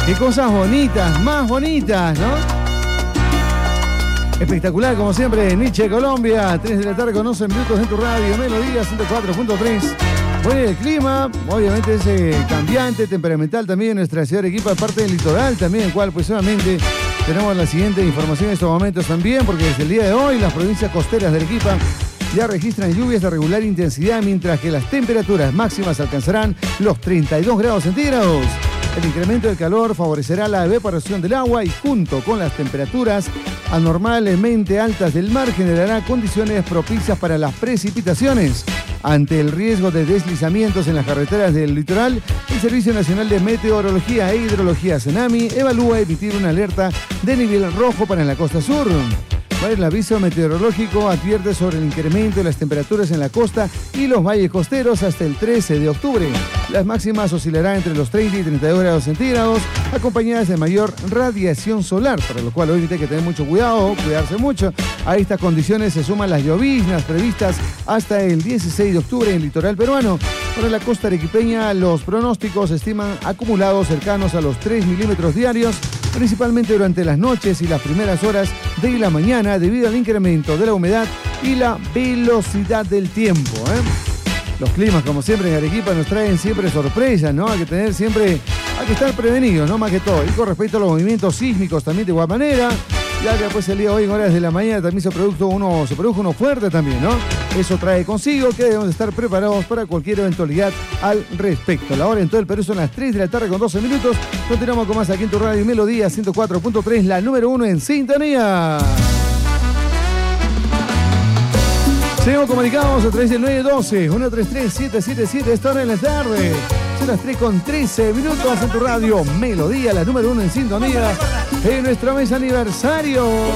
Qué cosas bonitas, más bonitas, ¿no? Espectacular, como siempre, Nietzsche, Colombia, 3 de la tarde con 11 minutos en tu radio, Melodía 104.3. Bueno, el clima, obviamente es cambiante, temperamental también en nuestra ciudad de Arequipa, parte del litoral también, el cual pues obviamente tenemos la siguiente información en estos momentos también, porque desde el día de hoy las provincias costeras de Arequipa ya registran lluvias de regular intensidad, mientras que las temperaturas máximas alcanzarán los 32 grados centígrados. El incremento del calor favorecerá la evaporación del agua y junto con las temperaturas anormalmente altas del mar generará condiciones propicias para las precipitaciones. Ante el riesgo de deslizamientos en las carreteras del litoral, el Servicio Nacional de Meteorología e Hidrología, SENAMI, evalúa emitir una alerta de nivel rojo para la costa sur. El aviso meteorológico advierte sobre el incremento de las temperaturas en la costa y los valles costeros hasta el 13 de octubre. Las máximas oscilarán entre los 30 y 32 grados centígrados, acompañadas de mayor radiación solar, para lo cual obviamente hay que tener mucho cuidado, cuidarse mucho. A estas condiciones se suman las lloviznas previstas hasta el 16 de octubre en el litoral peruano. Para la costa arequipeña, los pronósticos estiman acumulados cercanos a los 3 milímetros diarios, principalmente durante las noches y las primeras horas de la mañana, debido al incremento de la humedad y la velocidad del tiempo. Los climas, como siempre en Arequipa, nos traen siempre sorpresas, ¿no? Hay que tener siempre, hay que estar prevenidos, ¿no? Más que todo. Y con respecto a los movimientos sísmicos también de igual manera, ya que después el día de hoy en horas de la mañana también se produjo uno fuerte también, ¿no? Eso trae consigo que debemos estar preparados para cualquier eventualidad al respecto. La hora en todo el Perú son las 3 de la tarde con 12 minutos. Continuamos con más aquí en tu radio Melodía 104.3, la número 1 en sintonía. Seguimos comunicados a través del 912-133-777, esta hora en la tarde. Son las 3 con 13 minutos en tu radio Melodía, la número 1 en sintonía, en nuestro mes aniversario.